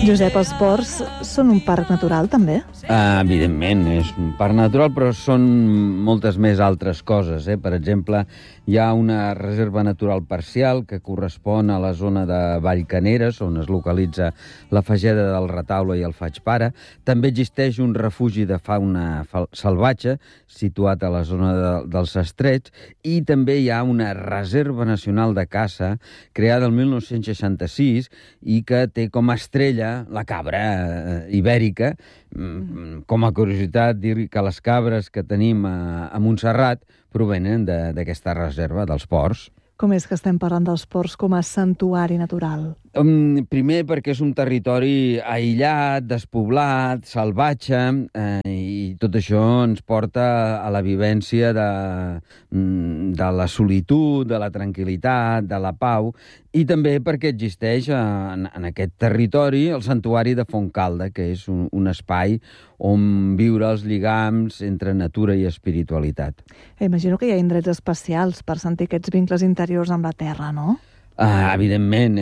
Josep, els ports són un parc natural, també? Evidentment, és un parc natural, però són moltes més altres coses. Per exemple, hi ha una reserva natural parcial que correspon a la zona de Vallcaneres, on es localitza la Fageda del Retaule i el Faig Pare. També existeix un refugi de fauna salvatge, situat a la zona dels Estrets, i també hi ha una reserva nacional de caça creada el 1966 i que té com a estrella la cabra ibèrica. Com a curiositat, dir que les cabres que tenim a Montserrat provenen d'aquesta reserva dels ports. Com és que estem parlant dels ports com a santuari natural? Primer perquè és un territori aïllat, despoblat, salvatge, i tot això ens porta a la vivència de la solitud, de la tranquil·litat, de la pau, i també perquè existeix en aquest territori el santuari de Fontcalda, que és un espai on viure els lligams entre natura i espiritualitat. Imagino que hi ha indrets especials per sentir aquests vincles interiors amb la terra, no? Evidentment,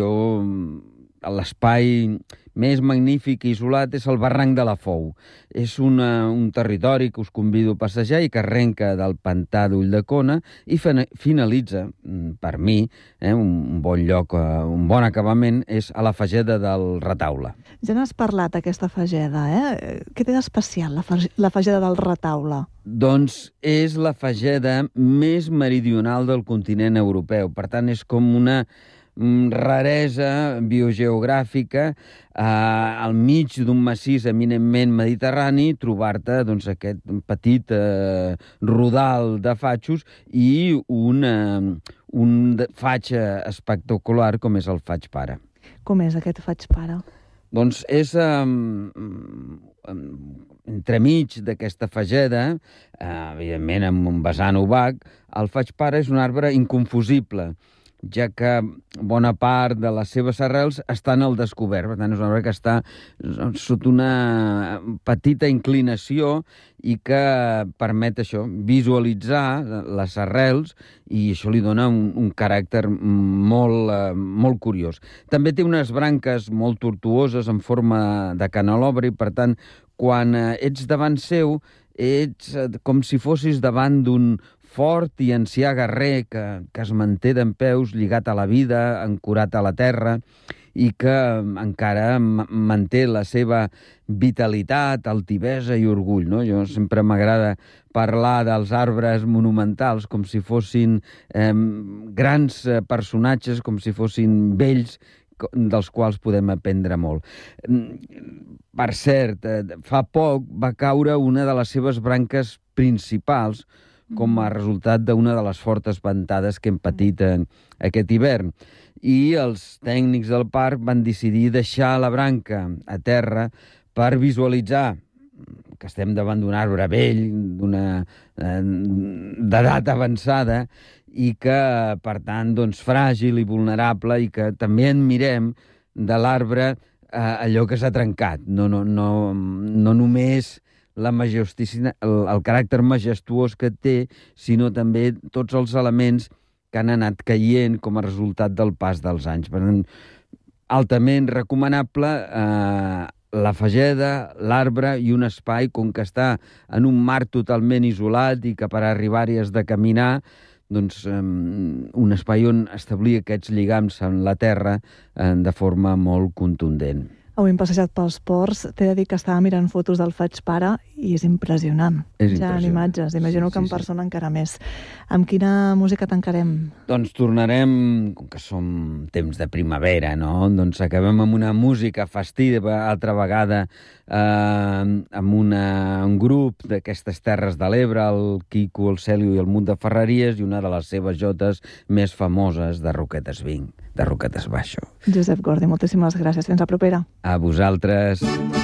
l'espai més magnífic i isolat és el barranc de la Fou. És un territori que us convido a passejar i que arrenca del pantà d'Ulldecona i finalitza, per mi, un bon lloc, un bon acabament, és a la Fageda del Retaule. Ja n'has parlat, aquesta Fageda, Què té d'especial, la Fageda del Retaule? Doncs és la Fageda més meridional del continent europeu. Per tant, és com una raresa biogeogràfica al mig d'un massís eminentment mediterrani, trobar-te aquest petit rodal de fatxos i un faig espectacular com és el Faig Pare. Com és aquest Faig Pare? Doncs és entremig d'aquesta Fageda, evidentment amb un vessant obac. El Faig Pare és un arbre inconfusible, ja que bona part de les seves arrels estan al descobert. Per tant, és un arbre que està sota una petita inclinació i que permet això, visualitzar les arrels, i això li dona un caràcter molt curiós. També té unes branques molt tortuoses en forma de canelobre i, per tant, quan ets davant seu, ets com si fossis davant d'un fort i ancià guerrer que es manté dempeus, lligat a la vida, ancorat a la terra, i que encara manté la seva vitalitat, altivesa i orgull, no? Jo sempre m'agrada parlar dels arbres monumentals com si fossin grans personatges, com si fossin vells, dels quals podem aprendre molt. Per cert, fa poc va caure una de les seves branques principals com a resultat d'una de les fortes ventades que hem patit aquest hivern. I els tècnics del parc van decidir deixar la branca a terra per visualitzar que estem davant d'un arbre vell, d'edat avançada, i que, per tant, fràgil i vulnerable, i que també admirem de l'arbre allò que s'ha trencat. No només el caràcter majestuós que té, sinó també tots els elements que han anat caient com a resultat del pas dels anys. Per tant, altament recomanable la Fageda, l'arbre i un espai com que està en un mar totalment isolat i que per arribar-hi has de caminar, un espai on establir aquests lligams amb la terra de forma molt contundent. Avui hem passejat pels ports, t'he de dir que estava mirant fotos del Faig Pare i és impressionant. Ja en imatges, imagino que en persona encara més. Amb quina música tancarem? Doncs tornarem, com que som temps de primavera, no? Doncs acabem amb una música festiva, altra vegada amb un grup d'aquestes Terres de l'Ebre, el Quico, el Cèlio i el Munt de Ferreries, i una de les seves jotes més famoses de Roquetes Vinc, de Roquetes Baixo. Josep Gordi, moltíssimes gràcies. Fins la propera. A vosaltres.